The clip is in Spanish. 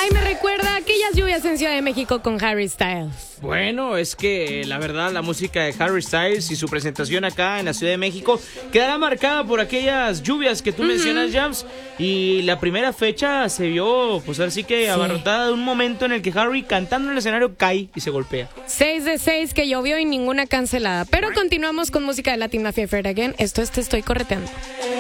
Ay, me recuerda a aquellas lluvias en Ciudad de México con Harry Styles. Bueno, es que la verdad la música de Harry Styles y su presentación acá en la Ciudad de México quedará marcada por aquellas lluvias que tú mencionas, Jams. Y la primera fecha se vio, pues así que abarrotada de un momento en el que Harry cantando en el escenario cae y se golpea. 6 de 6 que llovió y ninguna cancelada. Pero continuamos con música de Latin Mafia Fair Again. Esto es Te Estoy Correteando.